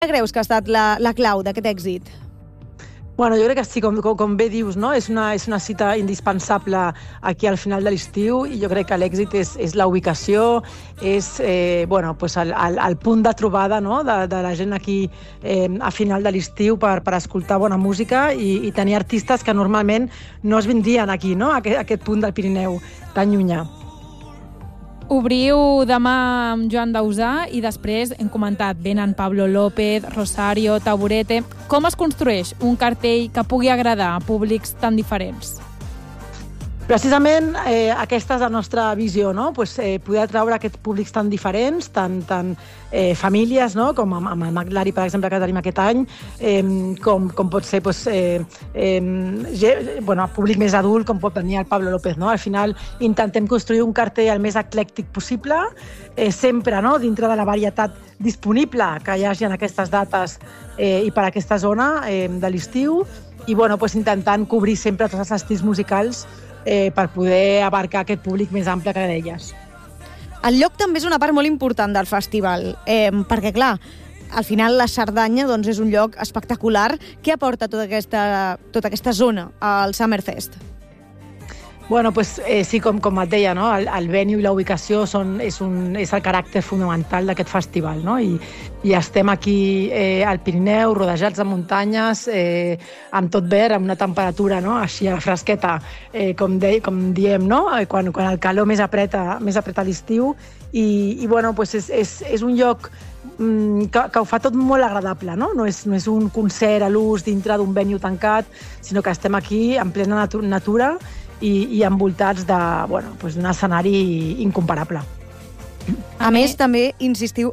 Què creus que ha estat la clau d'aquest èxit? Bueno, jo crec que sí, com bé dius, no? És una cita indispensable aquí al final de l'estiu i jo crec que l'èxit és la ubicació, és pues el punt de trobada, no? de la gent aquí a final de l'estiu per escoltar bona música i tenir artistes que normalment no es vindrien aquí, no? A aquest punt del Pirineu tan llunyà. Obriu demà amb Joan Dausà i després hem comentat, venen Pablo López, Rosario, Taburete. Com es construeix un cartell que pugui agradar a públics tan diferents? Precisament aquesta és la nostra visió, no? Poder atraure aquests públics tan diferents, tan famílies, no? Com amb el McLaren, per exemple, que tenim aquest any, com pot ser públic més adult, com pot venir el Pablo López. No? Al final intentem construir un cartell el més eclèctic possible, sempre dintre de la varietat disponible que hi hagi en aquestes dates i per aquesta zona de l'estiu, i intentant cobrir sempre tots els estils musicals per poder abarcar aquest públic més ample que deies. El lloc també és una part molt important del festival, perquè, clar, al final la Cerdanya és un lloc espectacular. Què aporta tota aquesta zona al Summerfest? Sí, com et deia, no? El venue i la ubicació és el caràcter fonamental d'aquest festival, no? I estem aquí al Pirineu, rodejats de muntanyes, amb tot verd, amb una temperatura, no? Així fresqueta, com diem, no? Quan el calor més apreta l'estiu. I és un lloc que ho fa tot molt agradable, no? No és un concert a l'ús dintre d'un venue tancat, sinó que estem aquí en plena natura i envoltats d'un escenari incomparable. A més, també insistiu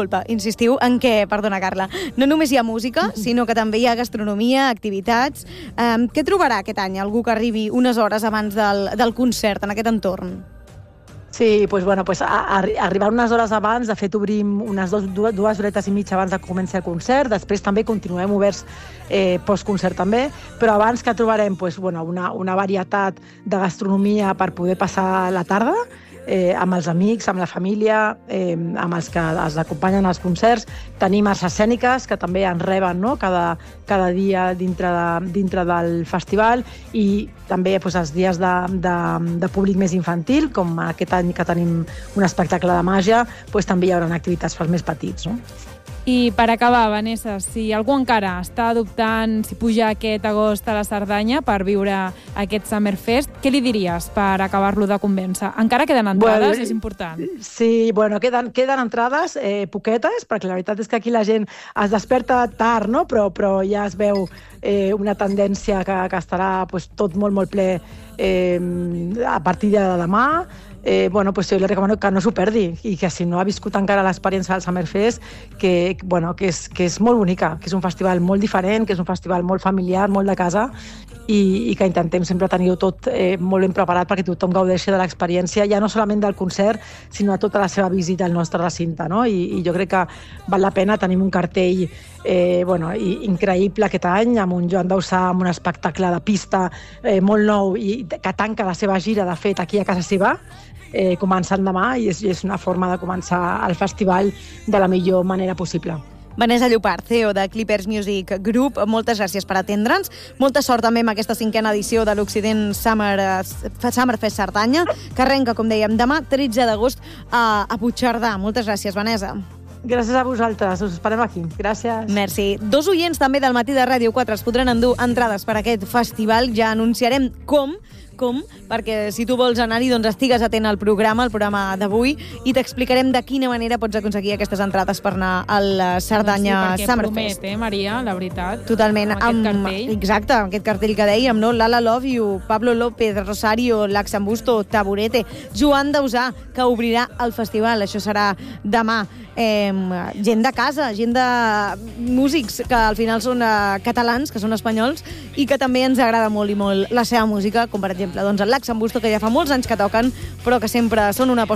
en que, perdona, Carla, no només hi ha música, sinó que també hi ha gastronomia, activitats. Què trobarà aquest any algú que arribi unes hores abans del concert en aquest entorn? Sí, arribar unes hores abans, de fet obrim unes dues horetes i mitja abans de començar el concert, després també continuem oberts postconcert també, però abans que trobarem una varietat de gastronomia per poder passar la tarda, amb els amics, amb la família, amb els que els acompanyen als concerts. Tenim arts escèniques que també ens reben, no? cada dia dintre del festival, i també els dies de públic més infantil, com aquest any que tenim un espectacle de màgia, també hi haurà activitats pels més petits. No? I per acabar, Vanessa, si algú encara està dubtant si puja aquest agost a la Cerdanya per viure aquest Summerfest, què li diries per acabar-lo de convèncer? Encara queden entrades, és important. Sí, queden entrades poquetes, perquè la veritat és que aquí la gent es desperta tard, no? Però ja es veu una tendència que estarà tot molt ple a partir de demà. Jo li recomano que no s'ho perdi i que si no ha viscut encara l'experiència del Summerfest, que és molt bonica, que és un festival molt diferent, que és un festival molt familiar, molt de casa, i que intentem sempre tenir-ho tot molt ben preparat perquè tothom gaudeixi de l'experiència, ja no solament del concert, sinó a tota la seva visita al nostre recinte. No? I jo crec que val la pena. Tenim un cartell increïble aquest any, amb un Joan Dausà, amb un espectacle de pista molt nou i que tanca la seva gira, de fet, aquí a casa seva, començant demà, i és una forma de començar el festival de la millor manera possible. Vanessa Llopart, CEO de Clippers Music Group, moltes gràcies per atendre'ns. Molta sort també amb aquesta 5a edició de l'Occident Summerfest Cerdanya, que arrenca, com dèiem, demà, 13 d'agost, a Puigcerdà. Moltes gràcies, Vanessa. Gràcies a vosaltres, us esperem aquí. Gràcies. Merci. 2 oients també del Matí de Ràdio 4 es podran endur entrades per aquest festival. Ja anunciarem com, perquè si tu vols anar-hi, doncs estigues atent al programa d'avui, i t'explicarem de quina manera pots aconseguir aquestes entrades per anar al Cerdanya Summerfest. Promet, Maria, la veritat. Totalment. Amb aquest cartell. Exacte, amb aquest cartell que dèiem, no? Lala Love You, Pablo López, Rosario, Laxambusto, Taburete, Joan Dausà, que obrirà el festival. Això serà demà. Gent de casa, gent de músics que al final són catalans, que són espanyols, i que també ens agrada molt i molt la seva música, com per exemple el Laxambusto, que ja fa molts anys que toquen, però que sempre són una aposta